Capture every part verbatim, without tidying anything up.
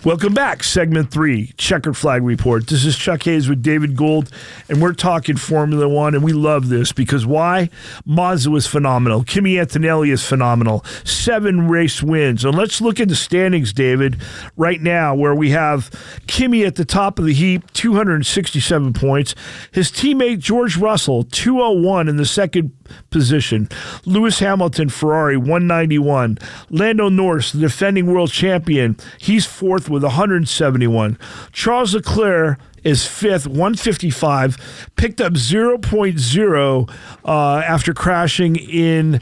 Welcome back. Segment three, Checkered Flag Report. This is Chuck Hayes with David Gould, and we're talking Formula One, and we love this because why? Monza was phenomenal. Kimi Antonelli is phenomenal. Seven race wins. And let's look at the standings, David, right now, where we have Kimi at the top of the heap, two hundred sixty-seven points. His teammate, George Russell, two oh one in the second position. Lewis Hamilton, Ferrari, one ninety-one. Lando Norris, the defending world champion, he's fourth with one hundred seventy-one. Charles Leclerc is fifth, one fifty-five, picked up zero point zero uh, after crashing in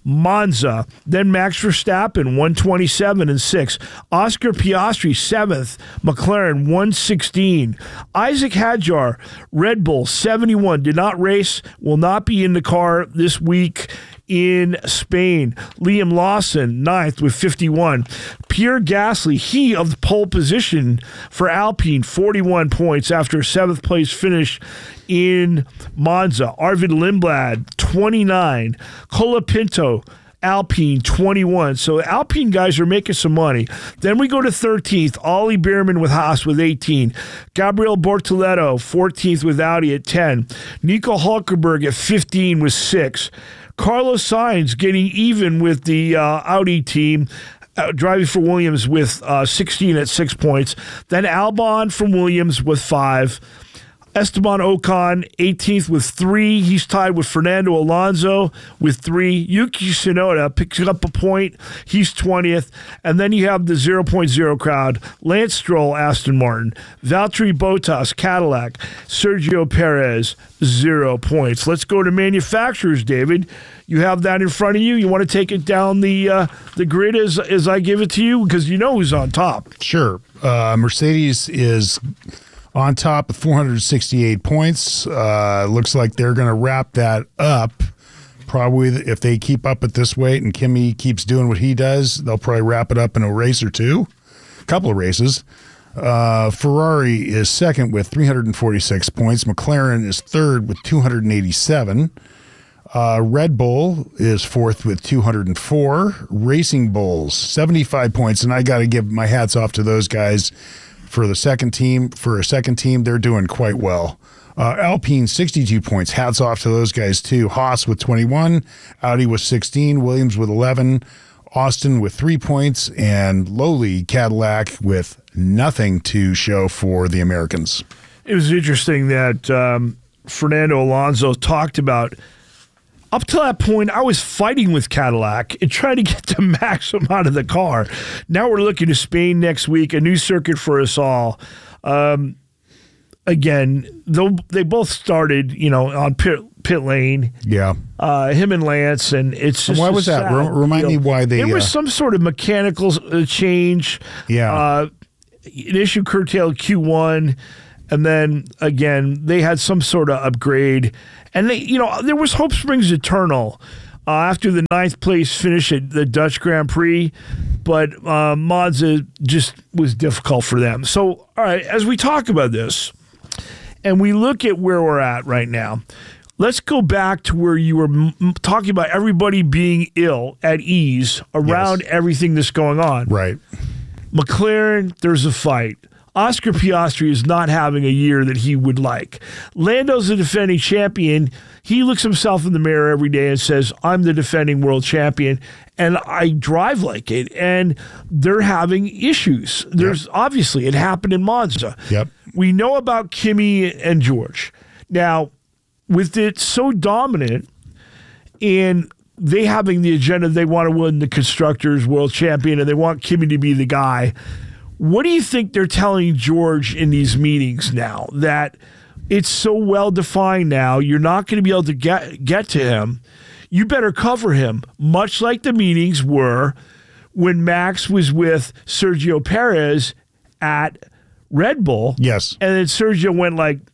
Monza. Then Max Verstappen, one twenty-seven and sixth. Oscar Piastri, seventh. McLaren, one sixteen. Isaac Hadjar, Red Bull, seventy-one. Did not race, will not be in the car this week in Spain. Liam Lawson, ninth with fifty-one. Pierre Gasly, he of the pole position for Alpine, forty-one points after a seventh place finish in Monza. Arvid Lindblad, twenty-nine. Colapinto, Alpine, twenty-one. So Alpine guys are making some money. Then we go to thirteenth. Ollie Beerman with Haas with eighteen. Gabriel Bortoleto, fourteenth with Audi at ten. Nico Hulkenberg at fifteen with six. Carlos Sainz getting even with the uh, Audi team, uh, driving for Williams with uh, sixteen at six points. Then Albon from Williams with five. Esteban Ocon, eighteenth with three. He's tied with Fernando Alonso with three. Yuki Tsunoda picks up a point. He's twentieth. And then you have the zero point zero crowd. Lance Stroll, Aston Martin. Valtteri Bottas, Cadillac. Sergio Perez, zero points. Let's go to manufacturers, David. You have that in front of you. You want to take it down the uh, the grid as, as I give it to you? Because you know who's on top. Sure. Uh, Mercedes is on top with four hundred sixty-eight points. Uh, looks like they're going to wrap that up. Probably if they keep up at this weight and Kimi keeps doing what he does, they'll probably wrap it up in a race or two, a couple of races. Uh, Ferrari is second with three hundred forty-six points. McLaren is third with two hundred eighty-seven. Uh, Red Bull is fourth with two hundred four. Racing Bulls, seventy-five points, and I got to give my hats off to those guys. For the second team, for a second team, they're doing quite well. Uh, Alpine, sixty-two points. Hats off to those guys, too. Haas with twenty-one. Audi with sixteen. Williams with eleven. Austin with three points. And lowly Cadillac with nothing to show for the Americans. It was interesting that um, Fernando Alonso talked about, up to that point, I was fighting with Cadillac and trying to get the maximum out of the car. Now we're looking to Spain next week, a new circuit for us all. Um, again, though they both started, you know, on pit, pit lane. Yeah. Uh, him and Lance, and it's just why was that? sad, Remind you know, me why they. There was uh, some sort of mechanical uh, change. Yeah. Uh, an issue curtailed Q one. And then, again, they had some sort of upgrade. And, they, you know, there was Hope Springs Eternal uh, after the ninth place finish at the Dutch Grand Prix. But uh, Monza just was difficult for them. So, all right, as we talk about this and we look at where we're at right now, let's go back to where you were m- talking about everybody being ill, at ease, around Yes. everything that's going on. Right. McLaren, there's a fight. Oscar Piastri is not having a year that he would like. Lando's the defending champion. He looks himself in the mirror every day and says, I'm the defending world champion, and I drive like it. And they're having issues. There's yep. obviously, it happened in Monza. Yep. We know about Kimi and George. Now, with it so dominant and they having the agenda, they want to win the Constructors' World Champion and they want Kimi to be the guy. What do you think they're telling George in these meetings now, that it's so well-defined now, you're not going to be able to get, get to him? You better cover him, much like the meetings were when Max was with Sergio Perez at Red Bull. Yes. And then Sergio went like,